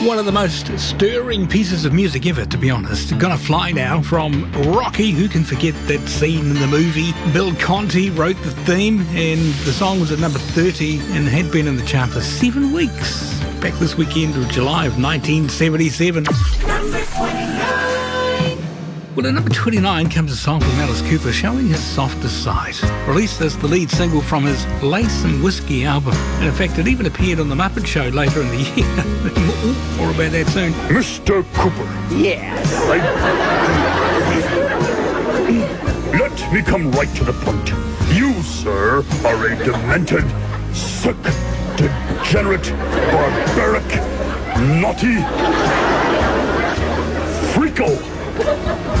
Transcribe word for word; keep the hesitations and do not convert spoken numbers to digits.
One of the most stirring pieces of music ever, to be honest. Gonna Fly Now from Rocky. Who can forget that scene in the movie? Bill Conti wrote the theme, and the song was at number thirty and had been in the chart for seven weeks. Back this weekend of July of nineteen seventy-seven. Number twenty-nine. Well, at number twenty-nine comes a song from Alice Cooper showing his softer side. Released as the lead single from his Lace and Whiskey album. And in fact, it even appeared on The Muppet Show later in the year. More about that soon. Mister Cooper. Yeah. Let me come right to the point. You, sir, are a demented, sick, degenerate, barbaric, naughty freako.